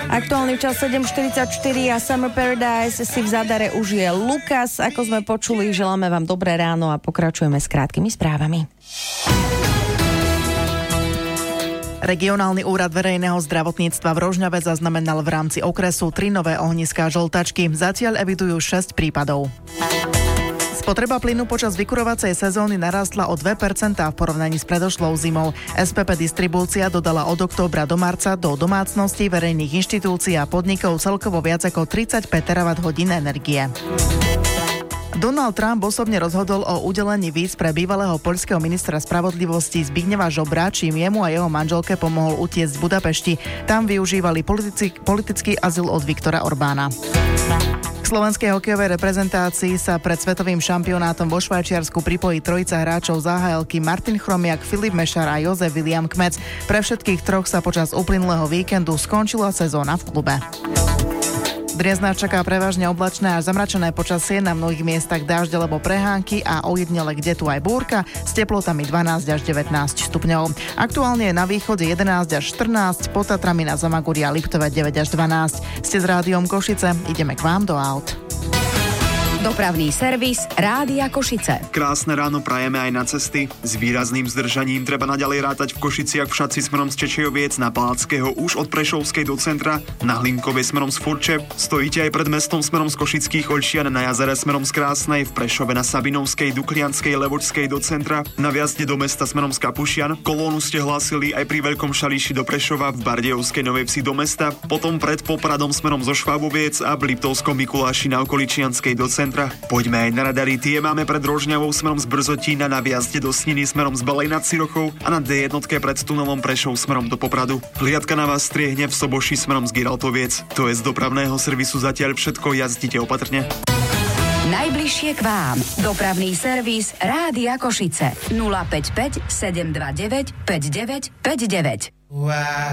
Aktuálny čas 7:44 a Summer Paradise si v zádare užije Lukas. Ako sme počuli, želáme vám dobré ráno a pokračujeme s krátkými správami. Regionálny úrad verejného zdravotníctva v Rožňave zaznamenal v rámci okresu 3 nové ohniská žltačky. Zatiaľ evidujú 6 prípadov. Spotreba plynu počas vykurovacej sezóny narastla o 2% v porovnaní s predošlou zimou. SPP Distribúcia dodala od októbra do marca do domácností, verejných inštitúcií a podnikov celkovo viac ako 35 terawatt-hodín energie. Donald Trump osobne rozhodol o udelení víz pre bývalého poľského ministra spravodlivosti Zbigniewa Ziobra, čím jemu a jeho manželke pomohol utiecť z Budapešti. Tam využívali politický azyl od Viktora Orbána. K slovenskej hokejovej reprezentácii sa pred svetovým šampionátom vo Švajčiarsku pripojí trojica hráčov z AHL-ky Martin Chromiak, Filip Mešar a Jozef William Kmec. Pre všetkých troch sa počas uplynulého víkendu skončila sezóna v klube. Dnes nás čaká prevažne oblačné až zamračené počasie, na mnohých miestach dážď alebo prehánky a ojedinele kde tu aj búrka s teplotami 12 až 19 stupňov. Aktuálne je na východe 11 až 14, pod Tatrami na Zamaguri a Liptove 9 až 12. Ste s Rádiom Košice, ideme k vám do aut. Dopravný servis Rádia Košice. Krásne ráno prajeme aj na cesty. S výrazným zdržaním treba naďalej rátať v Košiciach v Šatci smerom z Čečejoviec, na Palackého už od Prešovskej do centra, na Hlinkovej smerom z Furče. Stojíte aj pred mestom smerom z Košických Oľčian, na Jazere smerom z Krásnej, v Prešove na Sabinovskej, Duklianskej, Levočskej do centra, na Viazde do mesta smerom z Kapušian. Kolónu ste hlásili aj pri Veľkom Šalíši do Prešova, v Bardejovskej Novej Vsi do mesta, potom pred Popradom smerom zo Šváboviec a v Liptovskom Mikuláši na Okoličianskej do centra. Poďme aj na radary, tie máme pred Rožňavou smerom z Brzotína, na Viazde do Sniny smerom z Balej nad Cirochou a na D1 pred tunelom Prešov smerom do Popradu. Hliadka na vás striehne v Soboši smerom z Giraltoviec. To je z dopravného servisu zatiaľ všetko, jazdite opatrne. Najbližšie k vám. Dopravný servis Rádia Košice. 055 729 5959.